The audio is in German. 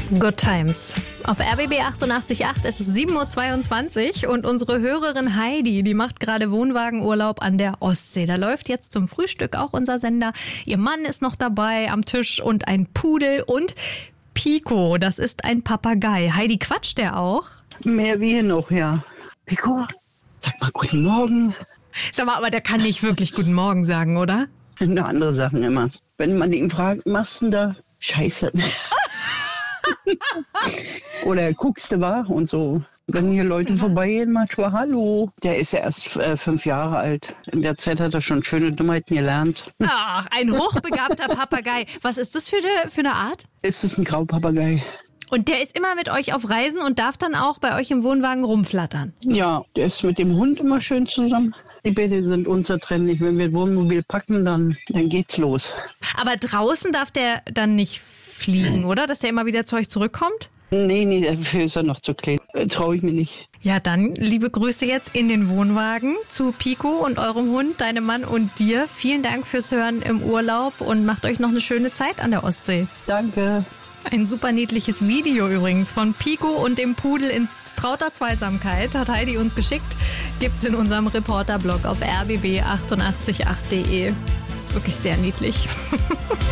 Good Times. Auf RBB 88.8 ist es 7.22 Uhr und unsere Hörerin Heidi, die macht gerade Wohnwagenurlaub an der Ostsee. Da läuft jetzt zum Frühstück auch unser Sender. Ihr Mann ist noch dabei am Tisch und ein Pudel und Pico, das ist ein Papagei. Heidi, quatscht der auch? Mehr wie noch, ja. Pico, sag mal guten Morgen. Sag mal, aber der kann nicht wirklich guten Morgen sagen, oder? Eine andere Sachen immer. Wenn man ihn fragt, machst du da Scheiße? Oder guckst du wahr und so. Wenn hier Leute vorbeigehen, manchmal Hallo. Der ist ja erst 5 Jahre alt. In der Zeit hat er schon schöne Dummheiten gelernt. Ach, ein hochbegabter Papagei. Was ist das für eine Art? Es ist ein Graupapagei. Und der ist immer mit euch auf Reisen und darf dann auch bei euch im Wohnwagen rumflattern? Ja, der ist mit dem Hund immer schön zusammen. Die beide sind unzertrennlich. Wenn wir das Wohnmobil packen, dann geht's los. Aber draußen darf der dann nicht fliegen, oder? Dass der immer wieder zu euch zurückkommt? Nee, dafür ist er noch zu klein. Traue ich mir nicht. Ja, dann liebe Grüße jetzt in den Wohnwagen zu Pico und eurem Hund, deinem Mann und dir. Vielen Dank fürs Hören im Urlaub und macht euch noch eine schöne Zeit an der Ostsee. Danke. Ein super niedliches Video übrigens von Pico und dem Pudel in trauter Zweisamkeit hat Heidi uns geschickt. Gibt's in unserem Reporterblog auf rbb888.de. Ist wirklich sehr niedlich.